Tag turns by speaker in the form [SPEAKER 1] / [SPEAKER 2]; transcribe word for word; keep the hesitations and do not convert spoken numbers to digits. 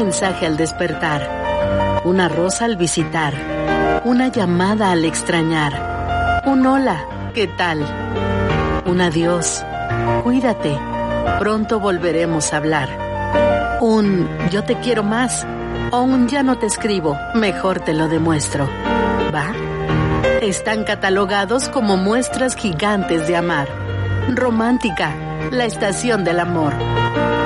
[SPEAKER 1] mensaje al despertar, una rosa al visitar, una llamada al extrañar, un hola, ¿qué tal? Un adiós, cuídate, pronto volveremos a hablar. Un yo te quiero más o un ya no te escribo, mejor te lo demuestro. ¿Va? Están catalogados como muestras gigantes de amar. Romántica, la estación del amor.